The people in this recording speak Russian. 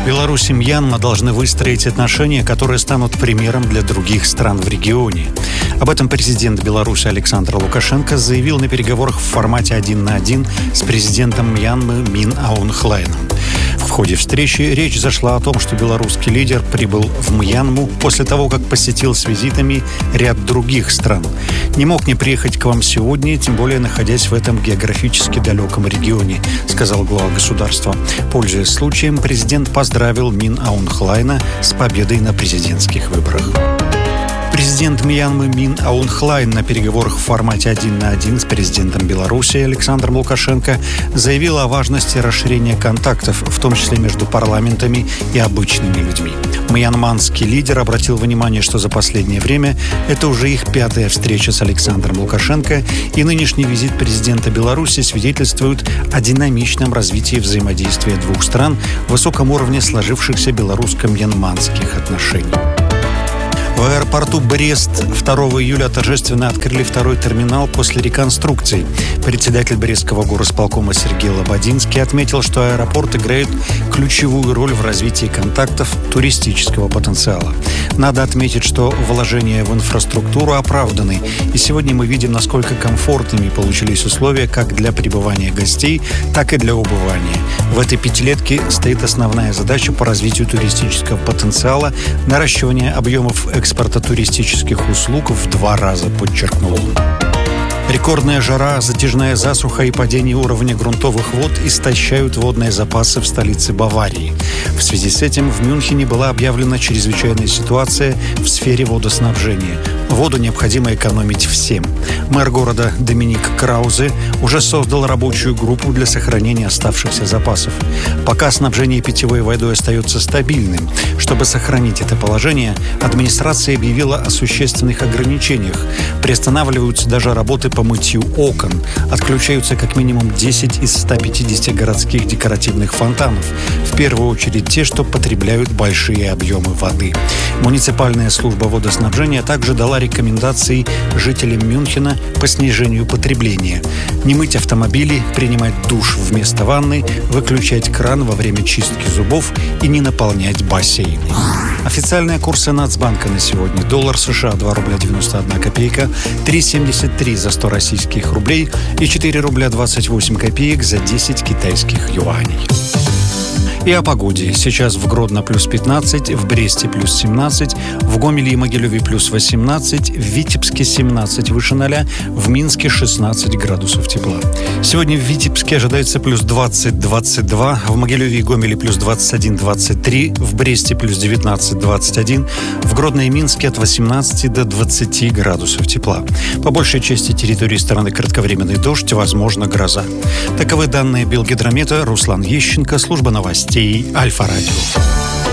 Беларусь и Мьянма должны выстроить отношения, которые станут примером для других стран в регионе. Об этом президент Беларуси Александр Лукашенко заявил на переговорах в формате 1 на 1 с президентом Мьянмы Мин Аун Хлайном. В ходе встречи речь зашла о том, что белорусский лидер прибыл в Мьянму после того, как посетил с визитами ряд других стран. «Не мог не приехать к вам сегодня, тем более находясь в этом географически далеком регионе», сказал глава государства. Пользуясь случаем, президент поздравил Мин Аун Хлайна с победой на президентских выборах. Президент Мьянмы Мин Аун Хлайн на переговорах в формате 1 на 1 с президентом Беларуси Александром Лукашенко заявил о важности расширения контактов, в том числе между парламентами и обычными людьми. Мьянманский лидер обратил внимание, что за последнее время это уже их 5-я встреча с Александром Лукашенко, и нынешний визит президента Беларуси свидетельствует о динамичном развитии взаимодействия двух стран в высоком уровне сложившихся белорусско-мьянманских отношений. В аэропорту Брест 2 июля торжественно открыли второй терминал после реконструкции. Председатель Брестского горосполкома Сергей Лободинский отметил, что аэропорт играет ключевую роль в развитии контактов туристического потенциала. Надо отметить, что вложения в инфраструктуру оправданы, и сегодня мы видим, насколько комфортными получились условия как для пребывания гостей, так и для убывания. В этой пятилетке стоит основная задача по развитию туристического потенциала, наращивание объемов экспорта туристических услуг в 2 раза, подчеркнул он. Рекордная жара, затяжная засуха и падение уровня грунтовых вод истощают водные запасы в столице Баварии. В связи с этим в Мюнхене была объявлена чрезвычайная ситуация в сфере водоснабжения. Воду необходимо экономить всем. Мэр города Доминик Краузе уже создал рабочую группу для сохранения оставшихся запасов. Пока снабжение питьевой водой остается стабильным. Чтобы сохранить это положение, администрация объявила о существенных ограничениях. Приостанавливаются даже работы по мытью окон. Отключаются как минимум 10 из 150 городских декоративных фонтанов. В первую очередь те, что потребляют большие объемы воды. Муниципальная служба водоснабжения также дала рекомендации жителям Мюнхена по снижению потребления. Не мыть автомобили, принимать душ вместо ванны, выключать кран во время чистки зубов и не наполнять бассейны. Официальные курсы Нацбанка на сегодня. Доллар США 2 рубля 91 копейка, 3,73 за 100 российских рублей и 4 рубля 28 копеек за 10 китайских юаней. И о погоде. Сейчас в Гродно плюс 15, в Бресте плюс 17, в Гомеле и Могилеве плюс 18, в Витебске 17 выше 0, в Минске 16 градусов тепла. Сегодня в Витебске ожидается плюс 20-22, в Могилеве и Гомеле плюс 21-23, в Бресте плюс 19-21, в Гродно и Минске от 18 до 20 градусов тепла. По большей части территории страны кратковременный дождь, возможно гроза. Таковы данные Белгидромета. Руслан Ещенко, служба новостей Альфа-Радио.